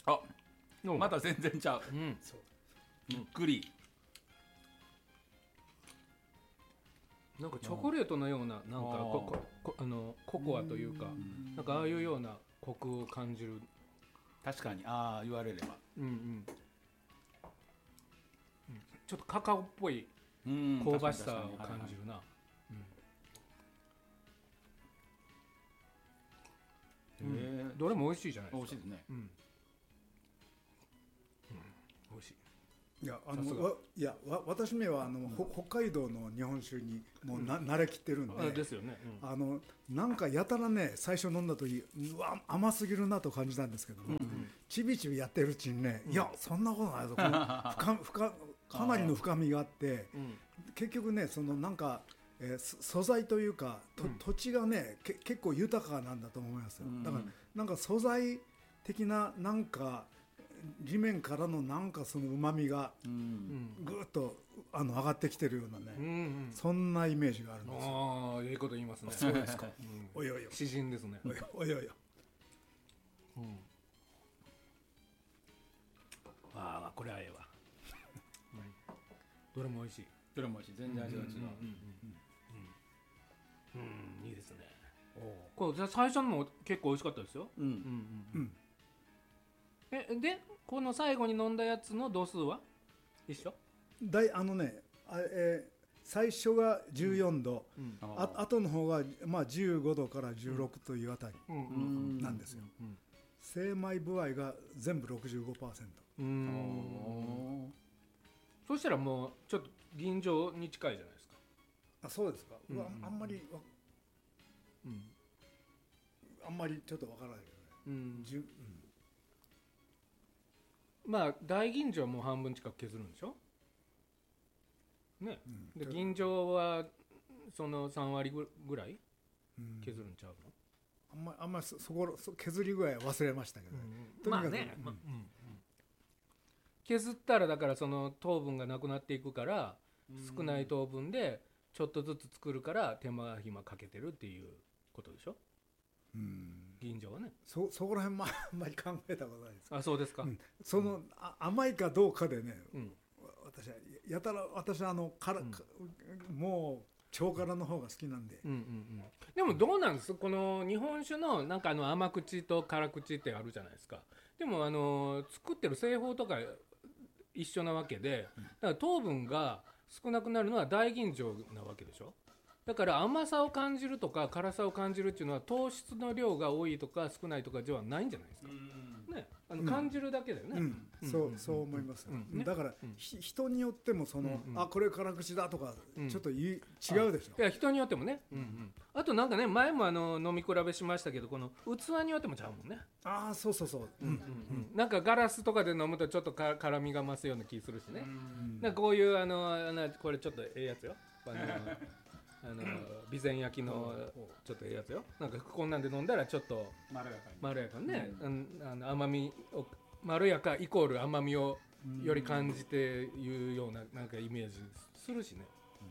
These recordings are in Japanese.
あ、また全然ちゃう。 そうびっくり。 なんかチョコレートのような、なんかココアというか、なんかああいうようなコクを感じる。 確かに、ああ言われれば。 ちょっとカカオっぽい香ばしさを感じるな。どれも美味しいじゃないですか。 美味しいですね。 美味しい。 いや私めは北海道の日本酒にもう慣れきってるんで、 ですよね。 なんかやたらね最初飲んだ時うわ甘すぎるなと感じたんですけども、ちびちびやってるうちにね、いやそんなことないぞ、このかなりの深みがあって、結局ねそのなんか、素材というか土地がね結構豊かなんだと思いますよ。だからなんか素材的ななんか地面からのなんかその旨味がぐーっと上がってきてるようなね、そんなイメージがあるんですよ。 ああ、いいこと言いますね。 そうですか。おいおいおい。 詩人ですね。 おいおいおい。 ああ、これはええわ。どれも美味しい。 どれも美味しい。全然味が違う。 いいですね。これ最初のも結構美味しかったですよ。でこの最後に飲んだやつの度数は一緒？ 最初が14度、後の方がまあ15度から16というあたりなんですよ。精米部合が全部 65%。 そしたらもうちょっと吟醸に近いじゃないですか。 あ、そうですか。あんまりちょっとわからないけどね。 まあ大吟醸はもう半分近く削るんでしょね。で吟醸はその3割ぐらい削るんちゃうの？ あんまりそこ削り具合は忘れましたけどね。 まあね、削ったらだからその糖分がなくなっていくから、少ない糖分でちょっとずつ作るから手間暇かけてるっていうことでしょ。吟醸はね。 そこら辺あんまり考えたことないです。 あ、そうですか。 その甘いかどうかでね、私はもう超辛の方が好きなんで。 でもどうなんです？この日本酒のなんか甘口と辛口ってあるじゃないですか。でも作ってる製法とか一緒なわけで、だから糖分が少なくなるのは大吟醸なわけでしょ。だから甘さを感じるとか辛さを感じるっていうのは糖質の量が多いとか少ないとかではないんじゃないですかね。感じるだけだよね。 そう思います。だから人によってもこれ辛口だとかちょっと違うでしょ。 いや人によってもね。あとなんかね、前も飲み比べしましたけど、この器によってもちゃうもんね。 ああ、そうなんかガラスとかで飲むとちょっと辛みが増すような気するしね。なんかこういうこれちょっとええやつよ。備前焼きのちょっとええやつよ。なんかこんなんで飲んだらちょっとまろやかにね、甘みをまろやかイコール甘みをより感じていうようななんかイメージするしね。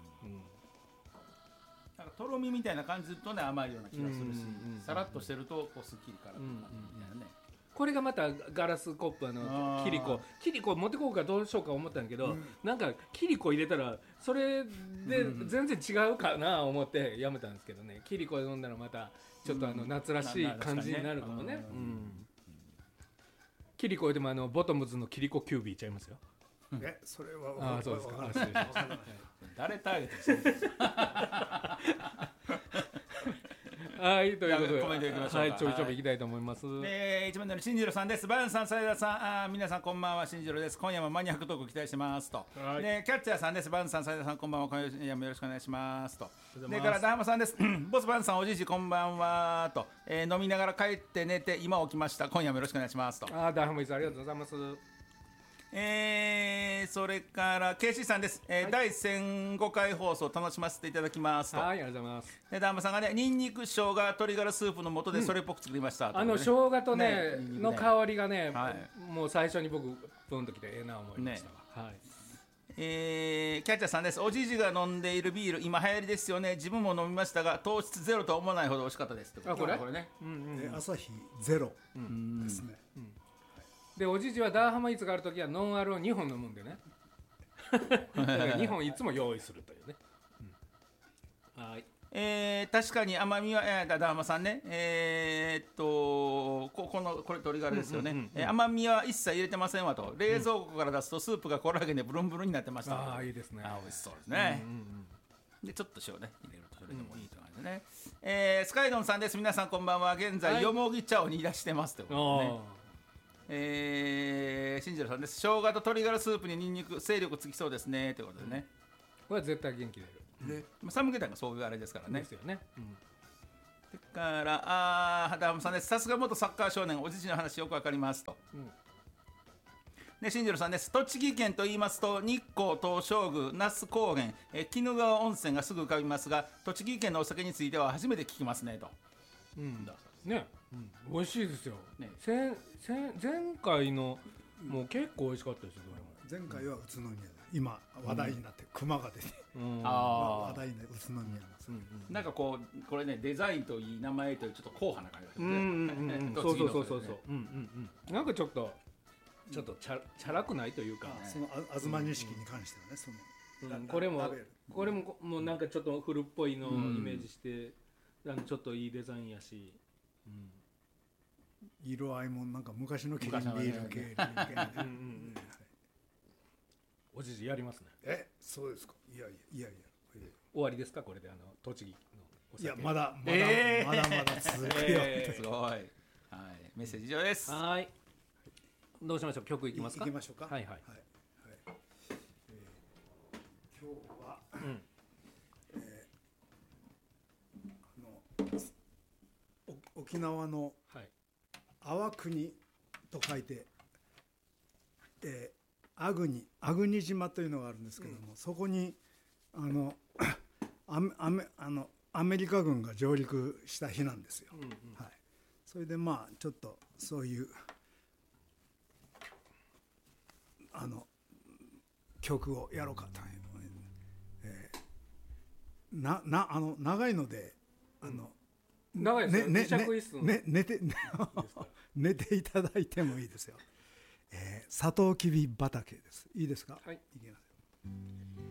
なんかとろみみたいな感じとね甘いような気がするし、さらっとしてるとこうすっきり辛くなるみたいなね。 これがまたガラスコップキリコ持ってこうかどうしようか思ったんだけど、なんかキリコ入れたらそれで全然違うかな思ってやめたんですけどね。キリコで飲んだらまたちょっと夏らしい感じになるかもね。キリコでもボトムズのキリコキュービーちゃいますよ。 それはそうですか。 誰ターゲットしてるんですか。 はい、ということでコメントいきましょうか。 はい、ちょびちょびいきたいと思います。 一番乗り新次郎さんです。バンさん、斉田さん、皆さんこんばんは、新次郎です。今夜もマニアックトーク期待してますと。でキャッチャーさんです。バンさん、斉田さんこんばんは、今夜もよろしくお願いしますと。でからダーマさんです。ボスバンさん、おじいじこんばんはと。飲みながら帰って寝て今起きました。今夜もよろしくお願いしますと。 ダーマイさんありがとうございます。 それからケイシーさんです。第1005回放送楽しませていただきますと。 はい、ありがとうございます。 でダーマさんがね、ニンニク生姜鶏ガラスープの素でそれっぽく作りましたと、 生姜とねの香りがね、もう最初に僕プンときてええな思いましたわ。 キャッチャーさんです。おじいじが飲んでいるビール今流行りですよね。自分も飲みましたが糖質ゼロとは思わないほど美味しかったです。 これね、 朝日ゼロですね。 でおじじはダーハマイーツがあるときはノンアルを2本飲むんでねだから2本いつも用意するというね、はい。 確かに甘みは、ダーマさんね、これ鶏ガラですよね、甘みは一切入れてませんわと、冷蔵庫から出すとスープがコラーゲンでブルンブルンになってました。 ああいいですね。 美味しそうですね、でちょっと塩ね入れるとそれでもいいという感じでね、スカイドンさんです。皆さんこんばんは。現在、よもぎ茶を煮出してますということでね、新次郎さんです。生姜と鶏ガラスープにニンニク勢力つきそうですねということでね、 これは絶対元気出る。 寒気たがそういうあれですからね。 ですよね。 だからダーマさんです。さすが元サッカー少年、おじじの話よくわかりますと。で新次郎さんです。栃木県と言いますと日光東照宮那須高原、鬼怒川温泉がすぐ浮かびますが、栃木県のお酒については初めて聞きますねと。 ね、美味しいですよ、ね、前回のもう結構美味しかったですよ。 前回は宇都宮で今話題になって熊が出て、話題になって宇都宮なんです、 なんかこれね、デザインといい名前といいちょっと硬派な感じがそうなんかちょっとチャラくないというか、 その東錦に関してはね、そのこれももうなんかちょっと古っぽいのをイメージして、ちょっといいデザインやし、 色合いもなんか昔のキリンビール系おじじやりますね。 そうですか。いや終わりですかこれで栃木のお酒。 いやまだ続くよ。 すごい。はい、メッセージ以上です。 はい。どうしましょう。曲いきますか。 いきましょうか。 はい。 今日は、沖縄の阿波国と書いて、粟国島というのがあるんですけども、そこにアメリカ軍が上陸した日なんですよ。それでちょっとそういう曲をやろうかという、長いので長いですよ。 寝ていただいてもいいですよ。サトウキビ畑です。いいですか。 はい。 いきますよ。